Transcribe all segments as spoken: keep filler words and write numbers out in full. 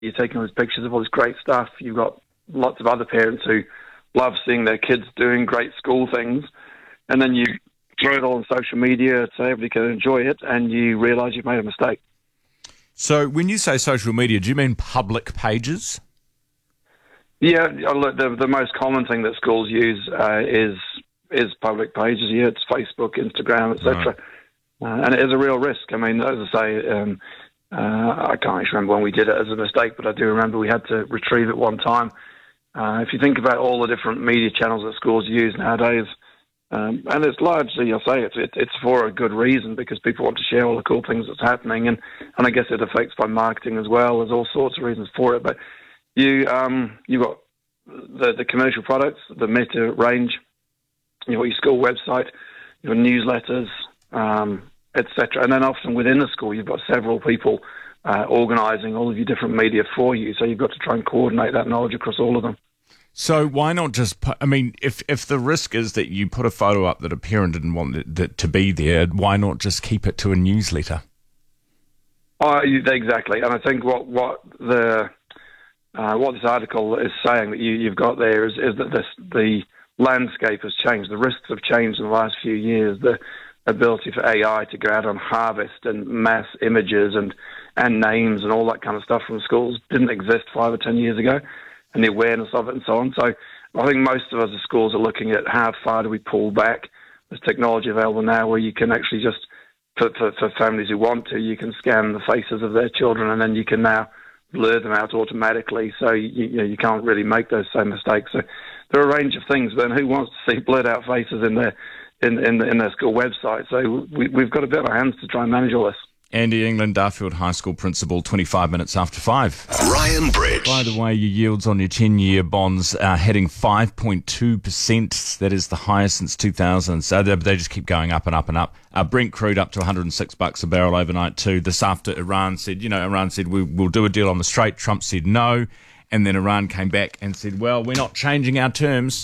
you're taking all these pictures of all this great stuff. You've got lots of other parents who love seeing their kids doing great school things, and then you throw it all on social media so everybody can enjoy it, and you realise you've made a mistake. So when you say social media, do you mean public pages? Yeah, look, the, the most common thing that schools use uh, is is public pages. Yeah, it's Facebook, Instagram, et cetera. Right. Uh, and it is a real risk. I mean, as I say, um, uh, I can't actually remember when we did it as a mistake, but I do remember we had to retrieve it one time. Uh, if you think about all the different media channels that schools use nowadays, um, and it's largely, I'll say, it's, it, it's for a good reason, because people want to share all the cool things that's happening, and, and I guess it affects by marketing as well. There's all sorts of reasons for it, but you, um, you've got the, the commercial products, the Meta range, you've got your school website, your newsletters, um, et cetera. And then often within the school, you've got several people uh, organising all of your different media for you, so you've got to try and coordinate that knowledge across all of them. So why not just put, I mean, if, if the risk is that you put a photo up that a parent didn't want it, that to be there, why not just keep it to a newsletter? Oh, exactly. And I think what, what the uh, what this article is saying that you, you've got there is, is that this, the landscape has changed. The risks have changed in the last few years. The ability for A I to go out and harvest and mass images and, and names and all that kind of stuff from schools didn't exist five or ten years ago, and the awareness of it and so on. So I think most of us as schools are looking at how far do we pull back. There's technology available now where you can actually just, for, for, for families who want to, you can scan the faces of their children, and then you can now blur them out automatically, so you, you know, you can't really make those same mistakes. So there are a range of things, but then who wants to see blurred out faces in their in in, in their school website? So we, we've got a bit on our hands to try and manage all this. Andy England, Darfield High School principal, twenty-five minutes after five. Ryan Bridge. By the way, your yields on your ten-year bonds are heading five point two percent. That is the highest since two thousand. So they, they just keep going up and up and up. Uh, Brent crude up to one hundred six bucks a barrel overnight too. This after Iran said, you know, Iran said we, we'll do a deal on the Strait. Trump said no. And then Iran came back and said, well, we're not changing our terms.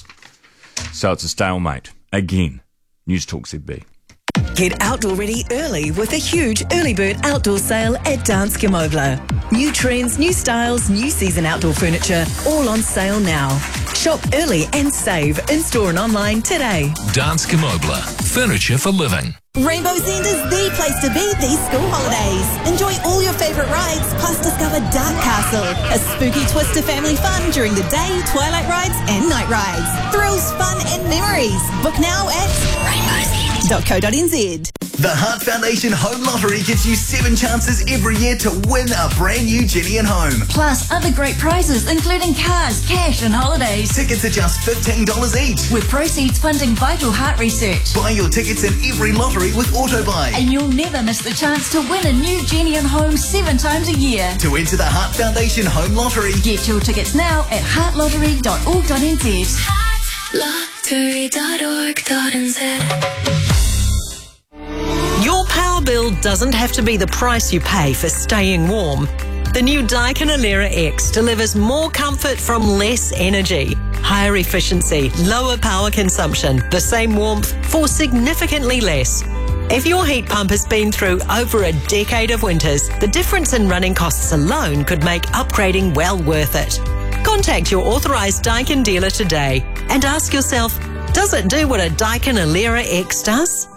So it's a stalemate. Again, News Talk Z B. Get outdoor ready early with a huge early bird outdoor sale at Danske Møbler. New trends, new styles, new season outdoor furniture, all on sale now. Shop early and save in-store and online today. Danske Møbler. Furniture for living. Rainbow's End is the place to be these school holidays. Enjoy all your favourite rides, plus discover Dark Castle, a spooky twist to family fun during the day, twilight rides and night rides. Thrills, fun and memories. Book now at rainbows end dot co dot n z. The Heart Foundation Home Lottery gives you seven chances every year to win a brand new Jenny and Home. Plus other great prizes, including cars, cash and holidays. Tickets are just fifteen dollars each, with proceeds funding vital heart research. Buy your tickets in every lottery with AutoBuy. And you'll never miss the chance to win a new Jenny and Home seven times a year. To enter the Heart Foundation Home Lottery, get your tickets now at heart lottery dot org dot n z. heart lottery dot org dot n z. Your power bill doesn't have to be the price you pay for staying warm. The new Daikin Alera X delivers more comfort from less energy, higher efficiency, lower power consumption, the same warmth for significantly less. If your heat pump has been through over a decade of winters, the difference in running costs alone could make upgrading well worth it. Contact your authorised Daikin dealer today and ask yourself, does it do what a Daikin Alera X does?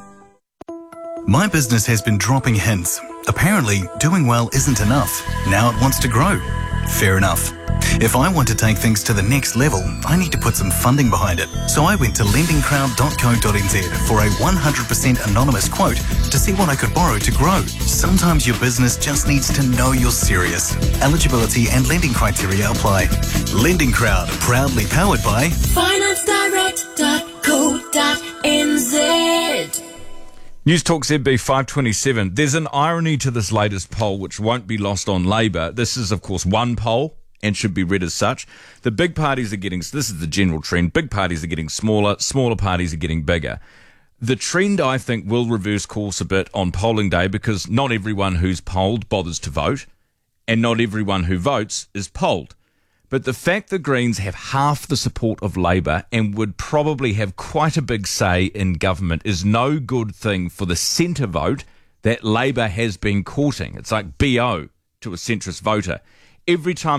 My business has been dropping hints. Apparently, doing well isn't enough. Now it wants to grow. Fair enough. If I want to take things to the next level, I need to put some funding behind it. So I went to lending crowd dot co dot n z for a one hundred percent anonymous quote to see what I could borrow to grow. Sometimes your business just needs to know you're serious. Eligibility and lending criteria apply. Lending Crowd, proudly powered by finance direct dot co dot n z. News Talk Z B five twenty-seven. There's an irony to this latest poll which won't be lost on Labour. This is, of course, one poll and should be read as such. The big parties are getting, this is the general trend, big parties are getting smaller, smaller parties are getting bigger. The trend, I think, will reverse course a bit on polling day because not everyone who's polled bothers to vote and not everyone who votes is polled. But the fact the Greens have half the support of Labour and would probably have quite a big say in government is no good thing for the centre vote that Labour has been courting. It's like B O to a centrist voter. every time